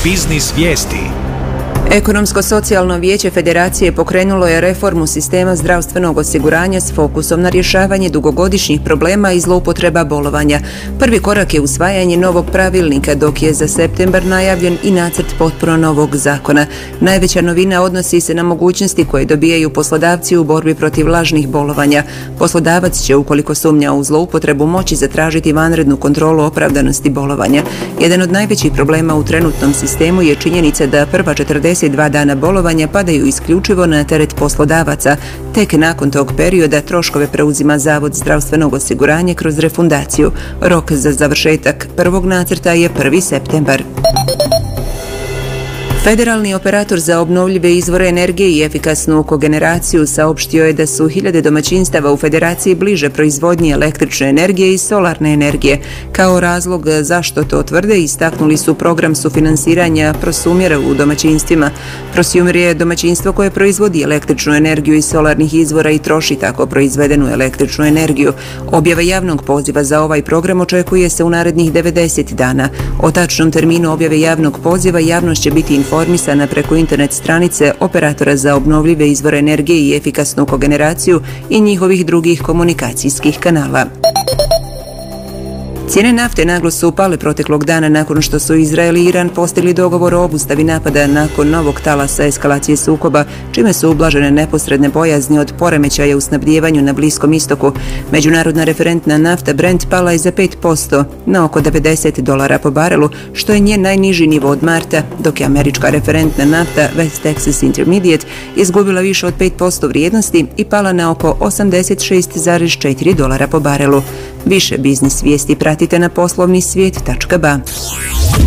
Biznis vijesti. Ekonomsko-socijalno vijeće Federacije pokrenulo je reformu sistema zdravstvenog osiguranja s fokusom na rješavanje dugogodišnjih problema i zloupotreba bolovanja. Prvi korak je usvajanje novog pravilnika, dok je za septembar najavljen i nacrt potpuno novog zakona. Najveća novina odnosi se na mogućnosti koje dobijaju poslodavci u borbi protiv lažnih bolovanja. Poslodavac će, ukoliko sumnja u zloupotrebu, moći zatražiti vanrednu kontrolu opravdanosti bolovanja. Jedan od najvećih problema u trenutnom sistemu je činjenica da prva 42 dana bolovanja padaju isključivo na teret poslodavaca. Tek nakon tog perioda troškove preuzima Zavod zdravstvenog osiguranja kroz refundaciju. Rok za završetak prvog nacrta je 1. septembar. Federalni operator za obnovljive izvore energije i efikasnu kogeneraciju saopštio je da su hiljade domaćinstava u Federaciji bliže proizvodnji električne energije i solarne energije. Kao razlog zašto to tvrde istaknuli su program sufinansiranja prosumjera u domaćinstvima. Prosumjer je domaćinstvo koje proizvodi električnu energiju iz solarnih izvora i troši tako proizvedenu električnu energiju. Objava javnog poziva za ovaj program očekuje se u narednih 90 dana. O tačnom terminu objave javnog poziva javnost će biti informisana preko internet stranice operatora za obnovljive izvore energije i efikasnu kogeneraciju i njihovih drugih komunikacijskih kanala. Cijene nafte naglo su upale proteklog dana nakon što su Izrael i Iran postigli dogovor o obustavi napada nakon novog talasa eskalacije sukoba, čime su ublažene neposredne bojazni od poremećaja u snabdijevanju na Bliskom istoku. Međunarodna referentna nafta Brent pala je za 5% na oko $90 po barelu, što je njen najniži nivo od marta, dok je američka referentna nafta West Texas Intermediate izgubila više od 5% vrijednosti i pala na oko $86,4 po barelu. Više biznis vijesti pratite na poslovnisvijet.ba.